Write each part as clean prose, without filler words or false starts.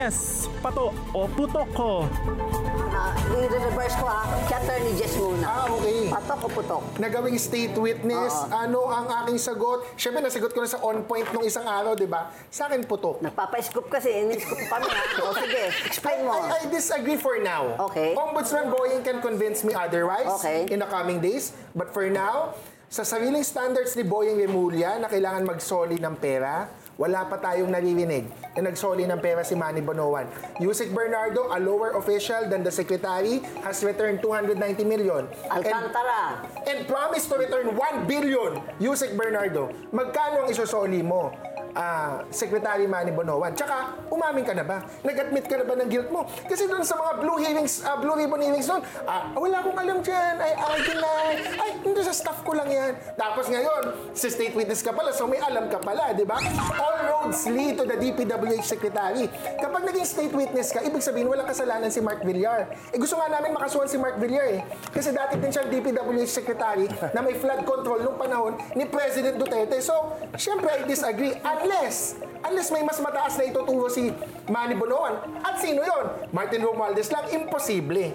Yes, pato o putok ko. I-reverse ko si Attorney Jess muna. Okay. Patok o putok? Nagawing state witness, ano ang aking sagot? Siyempre, nasagot ko na sa on point nung isang araw, di ba? Sa akin, putok. Nagpapa-scoop kasi, in-scoop kami O sige, explain mo. I disagree for now. Okay. Ombudsman Boying can convince me otherwise in the coming days. But for now, sa sariling standards ni Boying Remulla na kailangan magsoli ng pera, wala pa tayong naririnig na nagsoli ng pera si Manny Bonoan. Yusek Bernardo, a lower official than the secretary, has returned 290 million. Alcantara. And promised to return 1 billion. Yusek Bernardo, magkano ang isusoli mo? Secretary Manny Bonoan. Tsaka, umamin ka na ba? Nag-admit ka na ba ng guilt mo? Kasi doon sa mga blue ribbon hearings doon, wala akong alam dyan, hindi sa staff ko lang yan. Tapos ngayon, si state witness ka pala, so may alam ka pala, di ba? All roads lead to the DPWH Secretary. Kapag naging state witness ka, ibig sabihin, walang kasalanan si Mark Villar. Gusto nga namin makasuhan si Mark Villar Kasi dati din siyang DPWH Secretary na may flood control nung panahon ni President Duterte. So, syempre, I disagree. Unless may mas mataas na ituturo si Manny Bonoan. At sino yon? Martin Romualdez lang. Imposible.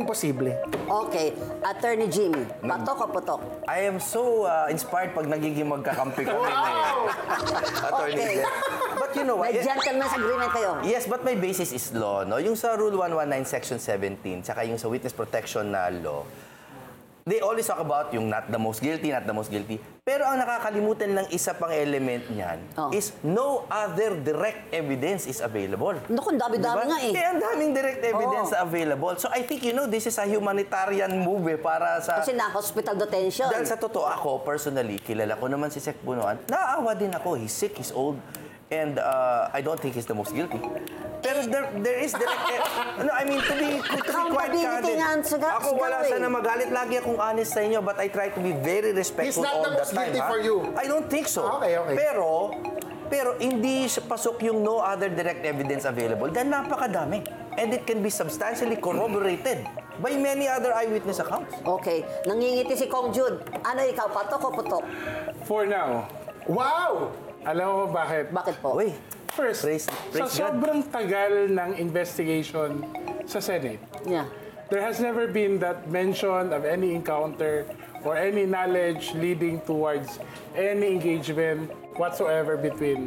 Okay, Attorney Jimmy, patok o putok? I am so inspired pag nagiging magkakampi kami attorney. Okay. But you know what? May gentleman's agreement kayo. Yes, but my basis is law, no? Yung sa Rule 119, Section 17, tsaka yung sa Witness Protection na law, they always talk about yung not the most guilty. Pero ang nakakalimutan ng isa pang element niyan is no other direct evidence is available. Naku, dami-dami nga Kaya ang daming direct evidence available. So I think, this is a humanitarian move para sa... Kasi na-hospital detention. Dahil sa totoo ako, personally, kilala ko naman si Sec Bonoan. Naawa din ako. He's sick, he's old. And I don't think he's the most guilty. Pero there is direct... to be quite candid. Ako wala sana magalit. Lagi akong honest sa inyo, but I try to be very respectful all the time. He's not the most guilty for you. I don't think so. Okay. Pero hindi pasok yung no other direct evidence available dahil napakadami. And it can be substantially corroborated by many other eyewitness accounts. Okay, nangingiti si Kong Jude. Ano ikaw, patok o putok? For now. Wow! Alam mo bakit? Bakit po? Uy, First, praise sa sobrang tagal ng investigation sa Senate, Yeah. there has never been that mention of any encounter or any knowledge leading towards any engagement whatsoever between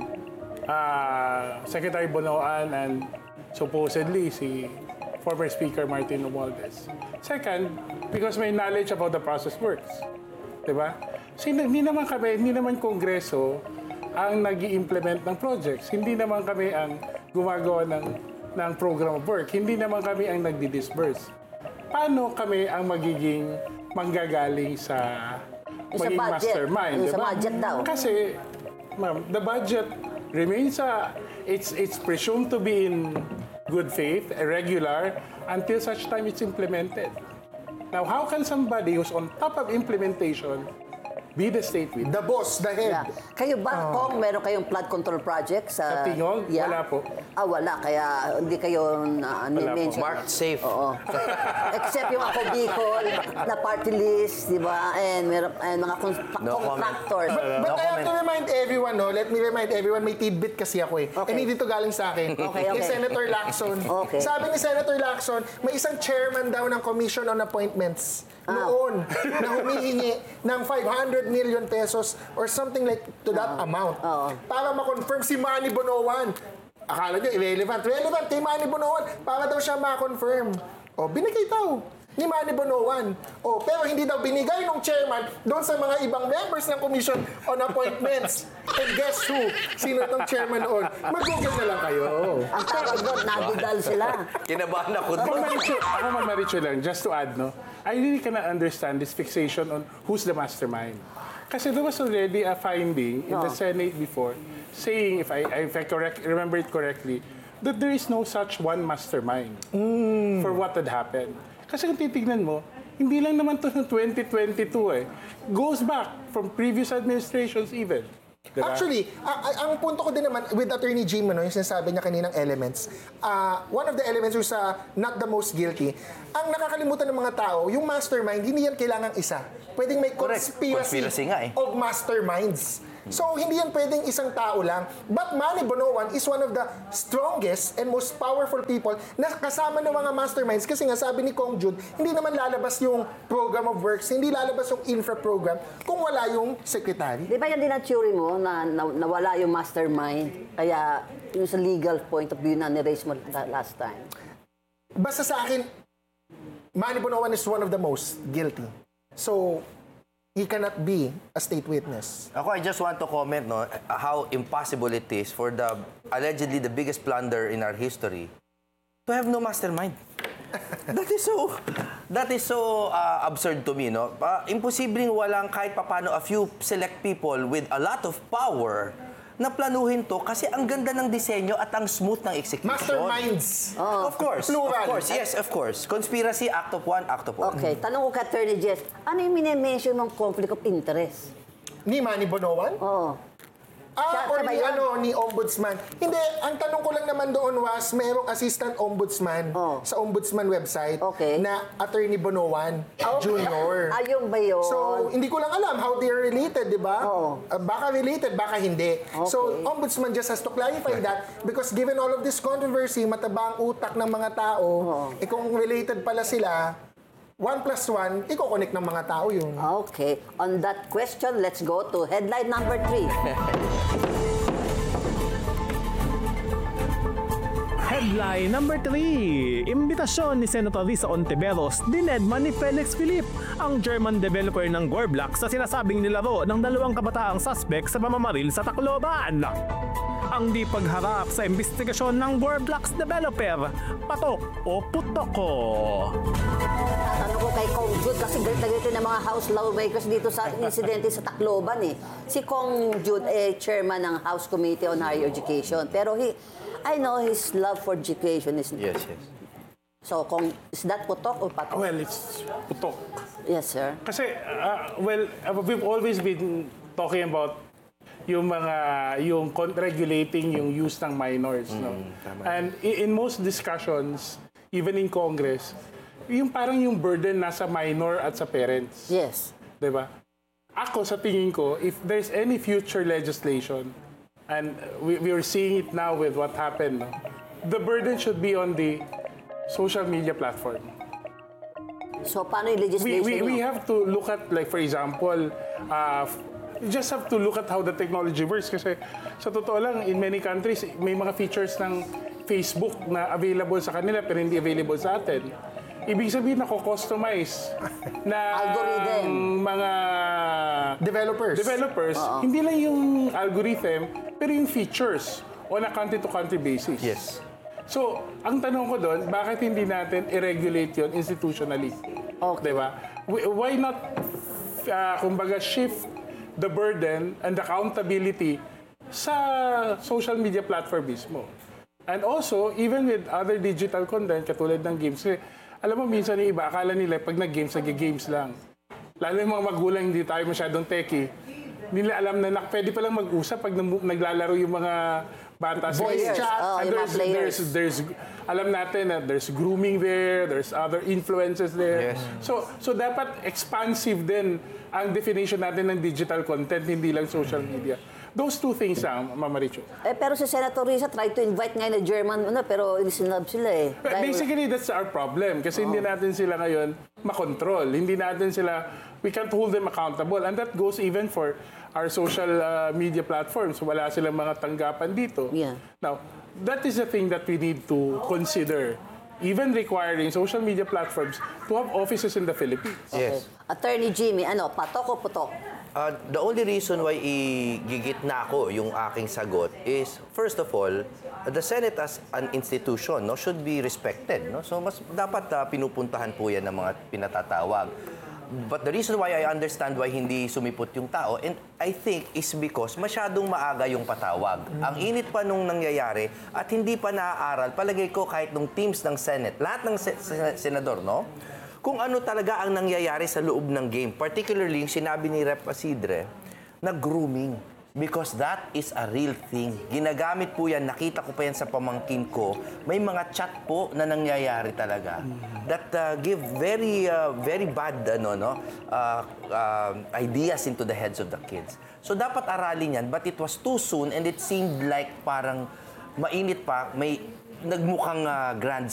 Secretary Bonoan and supposedly si former Speaker Martin Romualdez. Second, because may knowledge about the process works. Diba? So, hindi naman Kongreso ang nag-i-implement ng projects. Hindi naman kami ang gumagawa ng program of work. Hindi naman kami ang nagdi-disburse. Paano kami ang magiging manggagaling sa maging budget. mastermind? Sa diba? budget daw. Kasi, ma'am, the budget remains it's presumed to be in good faith, regular, until such time it's implemented. Now, how can somebody who's on top of implementation be the state witness? The boss, the head. Yeah. Kayo ba, Kong, meron kayong flood control project sa... Sa Tingog? Wala po. Wala. Kaya hindi kayo mention. marked safe. Oo. Except yung ako Bicol na party list, di ba? And mga contractors. But I have to remind everyone, let me remind everyone, may tidbit kasi ako Okay. hindi dito galing sa akin. Okay. Kay Senator Lacson. Okay. Sabi ni Senator Lacson, may isang chairman daw ng Commission on Appointments noon na humihingi ng 500 million pesos or something like to that amount para ma-confirm si Manny Bonoan. Akala nyo, irrelevant. Relevant kay Manny Bonoan para daw siya ma-confirm. Binigay daw ni Manny Bonoan. Pero hindi daw binigay ng chairman doon sa mga ibang members ng Commission on Appointments. And guess who? Sino itong chairman on? Mag-google na lang kayo. Ang tawag doon, nadudal sila. Kinabahan ako doon. Ako Maricho lang, just to add, I really cannot understand this fixation on who's the mastermind. Kasi there was already a finding in the Senate before saying, if I remember it correctly, that there is no such one mastermind for what had happened. Kasi kung titignan mo, hindi lang naman to ng 2022 Goes back from previous administrations even. Diba? Actually, ang punto ko din naman with Attorney Jim, yung sinasabi niya kaninang elements, one of the elements was not the most guilty. Ang nakakalimutan ng mga tao, yung mastermind, hindi yan kailangang isa. Pwedeng may conspiracy Conspiracy nga of masterminds. So, hindi yan pwedeng isang tao lang. But Manny Bonoan is one of the strongest and most powerful people na kasama ng mga masterminds. Kasi nga sabi ni Kong Jude, hindi naman lalabas yung program of works, hindi lalabas yung infra program kung wala yung secretary. Di ba yan din ang theory mo na nawala yung mastermind? Kaya yung sa legal point of view na ni-raise mo last time. Basta sa akin, Manny Bonoan is one of the most guilty. So, he cannot be a state witness. Ako, I just want to comment, no, how impossible it is for the allegedly the biggest blunder in our history to have no mastermind. That is so absurd to me, no? Imposibleng walang kahit papano a few select people with a lot of power na planuhin to kasi ang ganda ng disenyo at ang smooth ng execution. Masterminds. Of course. Plural. Of course. Yes, of course. Conspiracy, act of one, act of one. Okay, tanong ko kay Attorney Jess, ano yung minimension ng conflict of interest? Ni Manny Bonoan? Oo. Or Siya ba ni, yun? ni Ombudsman. Hindi, ang tanong ko lang naman doon was, mayroong assistant ombudsman sa ombudsman website Okay. na Attorney Bonoan Jr. Ayun ba yun? So, hindi ko lang alam how they are related, di ba? Oo. Baka related, baka hindi. So, Ombudsman just has to clarify that because given all of this controversy, mataba ang utak ng mga tao, kung related pala sila, 1 plus 1, iko-connect ng mga tao yun. Okay. On that question, let's go to headline number 3. Headline number 3. Imbitasyon ni Senator Risa Ontiveros dinedman ni Felix Philip, ang German developer ng Gorblax sa sinasabing nilaro ng 2 kabataang suspect sa pamamaril sa Tacloban. Ang di pagharap sa investigasyon ng Gorblax developer, patok o putoko. Tatanong ko kay Kong Jude kasi galit ng mga house lawmakers dito sa insidente sa Tacloban eh. Si Kong Jude chairman ng House Committee on Higher Education. Pero I know his love for education is... Yes, yes. So, is that putok or patok? Well, it's putok. Yes, sir. Kasi, we've always been talking about yung regulating yung use ng minors, no? And in most discussions, even in Congress, yung parang yung burden nasa minor at sa parents. Yes. 'Di ba? Ako sa tingin ko, if there's any future legislation, and we are seeing it now with what happened, no? The burden should be on the social media platform. So, paano yung legislation We nyo? have to look at, like, for example, you just have to look at how the technology works kasi sa totoo lang, in many countries, may mga features ng Facebook na available sa kanila pero hindi available sa atin. Ibig sabihin na customize na Algorithm. mga Developers. hindi lang yung algorithm, pero yung features on a country-to-country basis. Yes. So, ang tanong ko doon, bakit hindi natin i-regulate yun institutionally? Okay. Diba? Why not, kumbaga, shift the burden and accountability sa social media platform mismo? And also, even with other digital content, katulad ng games, kasi, alam mo, minsan yung iba, akala nila pag nag-games, nag-games lang. Lalo yung mga magulang, hindi tayo masyadong techie. Hindi nila alam na pwede palang mag-usap pag naglalaro yung mga bata sa Voice games. chat. Oh, And yung mga players. alam natin na there's grooming there, there's other influences there. Yes. So dapat expansive din ang definition natin ng digital content, hindi lang social media. Those two things, Mama Richo. Pero si Senator Risa tried to invite ngayon na German, pero sinab sila eh. Basically, that's our problem. Kasi hindi natin sila ngayon makontrol. Hindi natin sila, we can't hold them accountable. And that goes even for our social media platforms. Wala silang mga tanggapan dito. Yeah. Now, that is the thing that we need to consider. Even requiring social media platforms to have offices in the Philippines. Yes. Attorney Jimmy, patok o putok? The only reason why igigit na ako yung aking sagot is, first of all, the Senate as an institution, no, should be respected. No? So mas dapat pinupuntahan po yan ng mga pinatatawag. But the reason why I understand why hindi sumipot yung tao, and I think is because masyadong maaga yung patawag. Ang init pa nung nangyayari at hindi pa naaaral, palagay ko kahit nung teams ng Senate, lahat ng senador, no? Kung ano talaga ang nangyayari sa loob ng game. Particularly, yung sinabi ni Rep. Asidre, na grooming. Because that is a real thing. Ginagamit po yan, nakita ko pa yan sa pamangkin ko. May mga chat po na nangyayari talaga. That give very bad ideas into the heads of the kids. So dapat aralin yan, but it was too soon and it seemed like parang mainit pa, may nagmukhang grand